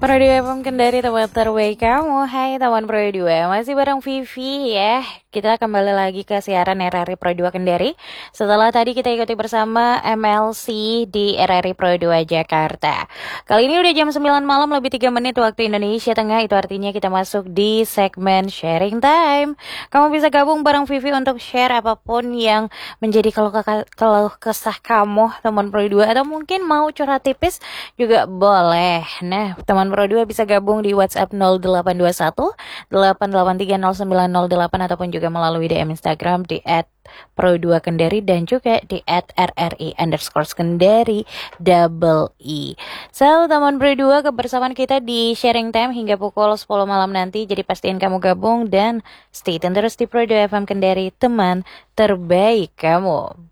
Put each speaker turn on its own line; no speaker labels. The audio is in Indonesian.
Pro 2 FM Kendari, teman terbaik kamu. Hai teman Pro 2, masih bareng Vivi ya. Kita kembali lagi ke siaran RRI Pro 2 Kendari. Setelah tadi kita ikuti bersama MLC di RRI Pro 2 Jakarta. Kali ini udah jam 9 malam lebih 3 menit waktu Indonesia Tengah. Itu artinya kita masuk di segmen sharing time. Kamu bisa gabung bareng Vivi untuk share apapun yang menjadi kalau kesah kamu teman Pro 2, atau mungkin mau curhat tipis juga boleh. Nah, teman Pro 2 bisa gabung di WhatsApp 0821 8830908 ataupun juga melalui DM Instagram di @pro2kendari dan juga di @rri_kendari double E. So, teman Pro 2, kebersamaan kita di sharing time hingga pukul 10 malam nanti. Jadi pastiin kamu gabung dan stay tune terus di Pro 2 FM Kendari, teman terbaik kamu.